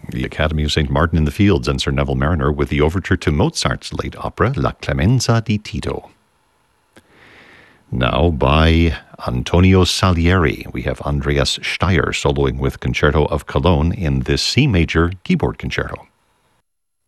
The Academy of St. Martin in the Fields and Sir Neville Mariner with the overture to Mozart's late opera La Clemenza di Tito. Now by Antonio Salieri, we have Andreas Steyr soloing with Concerto of Cologne in this C major keyboard concerto.